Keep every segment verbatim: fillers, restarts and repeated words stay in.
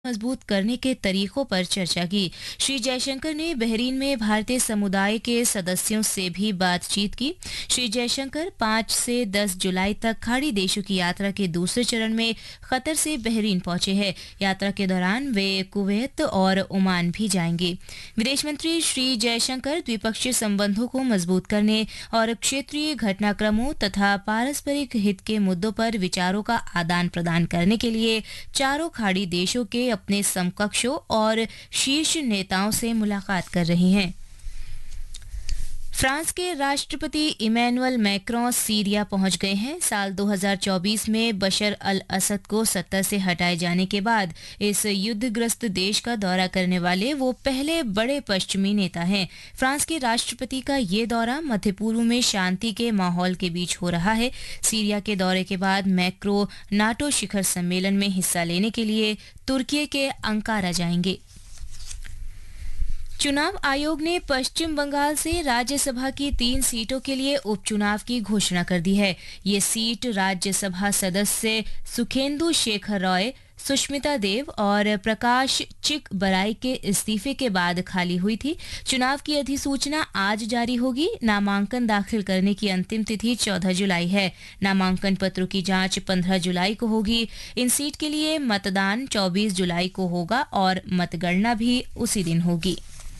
मजबूत करने के तरीकों पर चर्चा की। श्री जयशंकर ने बहरीन में भारतीय समुदाय के सदस्यों से भी बातचीत की। श्री जयशंकर पाँच से दस जुलाई तक खाड़ी देशों की यात्रा के दूसरे चरण में कतर से बहरीन पहुंचे हैं। यात्रा के दौरान वे कुवैत और ओमान भी जाएंगे। विदेश मंत्री श्री जयशंकर द्विपक्षीय संबंधों को मजबूत करने और क्षेत्रीय घटनाक्रमों तथा पारस्परिक हित के मुद्दों पर विचारों का आदान प्रदान करने के लिए चारों खाड़ी देशों के अपने समकक्षों और शीर्ष नेताओं से मुलाकात कर रही हैं। फ्रांस के राष्ट्रपति इमैनुअल मैक्रों सीरिया पहुंच गए हैं। साल दो हज़ार चौबीस में बशर अल असद को सत्ता से हटाए जाने के बाद इस युद्धग्रस्त देश का दौरा करने वाले वो पहले बड़े पश्चिमी नेता हैं। फ्रांस के राष्ट्रपति का ये दौरा मध्य पूर्व में शांति के माहौल के बीच हो रहा है। सीरिया के दौरे के बाद मैक्रो नाटो शिखर सम्मेलन में हिस्सा लेने के लिए तुर्की के अंकारा जाएंगे। चुनाव आयोग ने पश्चिम बंगाल से राज्यसभा की तीन सीटों के लिए उपचुनाव की घोषणा कर दी है। ये सीट राज्यसभा सदस्य सुखेंदु शेखर रॉय, सुष्मिता देव और प्रकाश चिक बराई के इस्तीफे के बाद खाली हुई थी। चुनाव की अधिसूचना आज जारी होगी। नामांकन दाखिल करने की अंतिम तिथि चौदह जुलाई है। नामांकन पत्रों की जांच पंद्रह जुलाई को होगी। इन सीट के लिए मतदान चौबीस जुलाई को होगा और मतगणना भी उसी दिन होगी।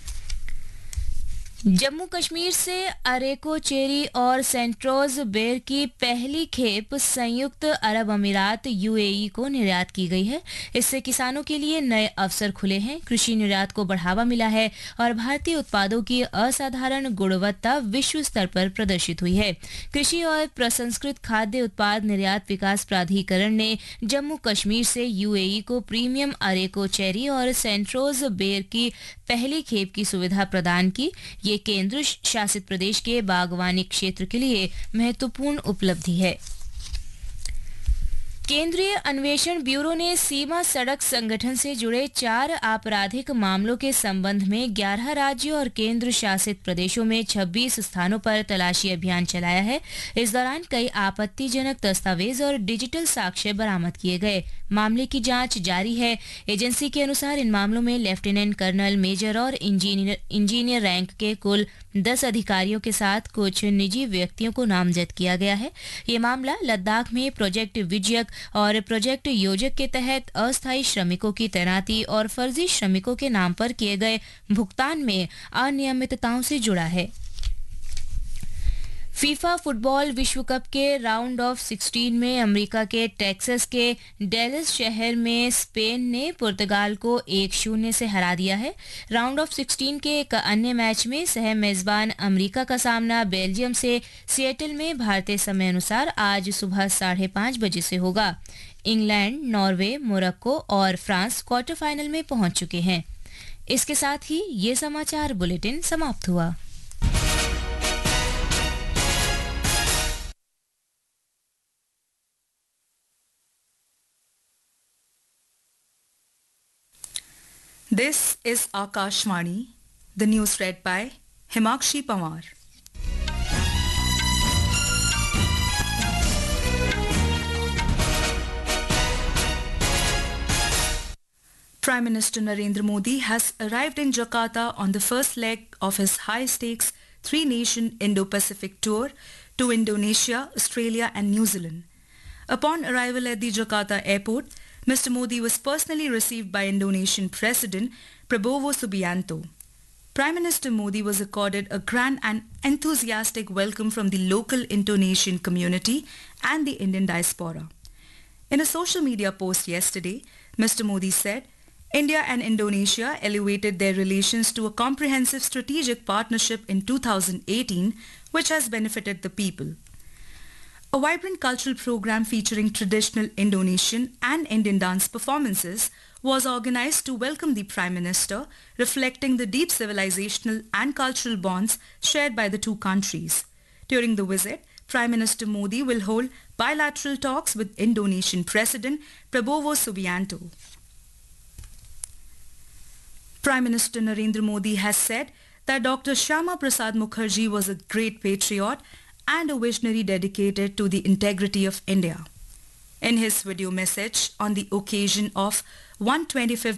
जम्मू कश्मीर से अरेको चेरी और सेंट्रोज बेर की पहली खेप संयुक्त अरब अमीरात यूएई को निर्यात की गई है। इससे किसानों के लिए नए अवसर खुले हैं, कृषि निर्यात को बढ़ावा मिला है और भारतीय उत्पादों की असाधारण गुणवत्ता विश्व स्तर पर प्रदर्शित हुई है। कृषि और प्रसंस्कृत खाद्य उत्पाद निर्यात विकास प्राधिकरण ने जम्मू कश्मीर से यूएई को प्रीमियम अरेको चेरी और सेंट्रोज बेर की पहली खेप की सुविधा प्रदान की। ये केंद्र शासित प्रदेश के बागवानी क्षेत्र के लिए महत्वपूर्ण उपलब्धि है। केंद्रीय अन्वेषण ब्यूरो ने सीमा सड़क संगठन से जुड़े चार आपराधिक मामलों के संबंध में ग्यारह राज्यों और केंद्र शासित प्रदेशों में छब्बीस स्थानों पर तलाशी अभियान चलाया है। इस दौरान कई आपत्तिजनक दस्तावेज और डिजिटल साक्ष्य बरामद किए गए। मामले की जांच जारी है। एजेंसी के अनुसार इन मामलों में लेफ्टिनेंट कर्नल, मेजर और इंजीनियर इंजीनियर रैंक के कुल दस अधिकारियों के साथ कुछ निजी व्यक्तियों को नामजद किया गया है। ये मामला लद्दाख में प्रोजेक्ट विजयक और प्रोजेक्ट योजक के तहत अस्थायी श्रमिकों की तैनाती और फर्जी श्रमिकों के नाम पर किए गए भुगतान में अनियमितताओं से जुड़ा है। फीफा फुटबॉल विश्व कप के राउंड ऑफ सिक्सटीन में अमेरिका के टेक्सास के डेलस शहर में स्पेन ने पुर्तगाल को एक शून्य से हरा दिया है। राउंड ऑफ सिक्सटीन के एक अन्य मैच में सह मेजबान अमेरिका का सामना बेल्जियम से सिएटल में भारतीय समय अनुसार आज सुबह साढ़े पाँच बजे से होगा। इंग्लैंड, नॉर्वे, मोरक्को और फ्रांस क्वार्टर फाइनल में पहुंच चुके हैं। इसके साथ ही ये समाचार बुलेटिन समाप्त हुआ। This is Akashvani, the news read by Himakshi Pawar. Prime Minister Narendra Modi has arrived in Jakarta on the first leg of his high-stakes three-nation Indo-Pacific tour to Indonesia, Australia and New Zealand. Upon arrival at the Jakarta airport, Mister Modi was personally received by Indonesian President Prabowo Subianto. Prime Minister Modi was accorded a grand and enthusiastic welcome from the local Indonesian community and the Indian diaspora. In a social media post yesterday, Mister Modi said, India and Indonesia elevated their relations to a comprehensive strategic partnership in two thousand eighteen, which has benefited the people. A vibrant cultural program featuring traditional Indonesian and Indian dance performances was organized to welcome the Prime Minister, reflecting the deep civilizational and cultural bonds shared by the two countries. During the visit, Prime Minister Modi will hold bilateral talks with Indonesian President Prabowo Subianto. Prime Minister Narendra Modi has said that Doctor Shyama Prasad Mukherjee was a great patriot and a visionary dedicated to the integrity of India. In his video message on the occasion of one hundred twenty-fifth